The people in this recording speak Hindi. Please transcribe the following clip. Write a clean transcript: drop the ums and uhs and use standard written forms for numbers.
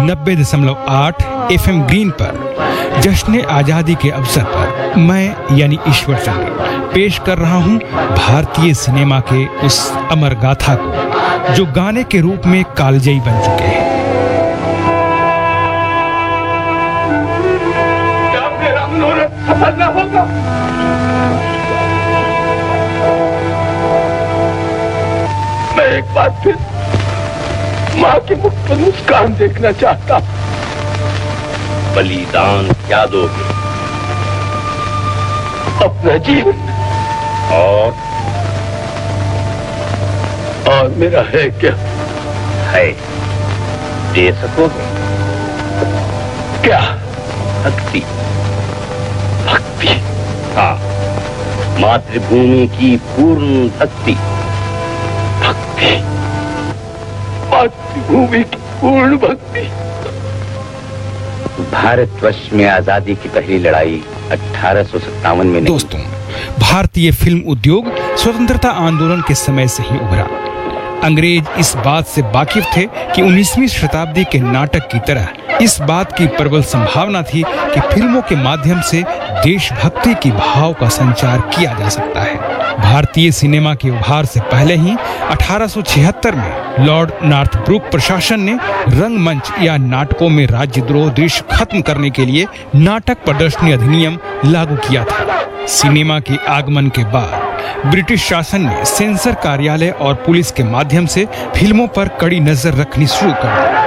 90.8 FM ग्रीन पर जश्न आजादी के अवसर पर मैं यानी ईश्वर चंद्र पेश कर रहा हूं भारतीय सिनेमा के उस अमर गाथा को जो गाने के रूप में कालजयी बन चुके हैं। क्या मेरा मनोरथ सफल न होगा? मैं एक बार फिर माँ के मुख पर मुस्कान देखना चाहता हूँ। बलिदान क्या दोगे? अपना जीवन। और मेरा है क्या? है, दे सकोगे? क्या? भक्ति। भक्ति? हाँ, मातृभूमि की पूर्ण भक्ति। भक्ति? मातृभूमि की पूर्ण भक्ति? भारतवर्ष में आजादी की पहली लड़ाई 1857 में नहीं। दोस्तों, भारतीय फिल्म उद्योग स्वतंत्रता आंदोलन के समय से ही उभरा। अंग्रेज इस बात से वाकिफ थे कि 19वीं शताब्दी के नाटक की तरह इस बात की प्रबल संभावना थी कि फिल्मों के माध्यम से देशभक्ति की भाव का संचार किया जा सकता है। भारतीय सिनेमा के उभार से पहले ही 1876 में लॉर्ड नॉर्थब्रुक प्रशासन ने रंगमंच या नाटकों में राज्यद्रोह दृश्य खत्म करने के लिए नाटक प्रदर्शनी अधिनियम लागू किया था। सिनेमा के आगमन के बाद ब्रिटिश शासन ने सेंसर कार्यालय और पुलिस के माध्यम से फिल्मों पर कड़ी नजर रखनी शुरू कर दी।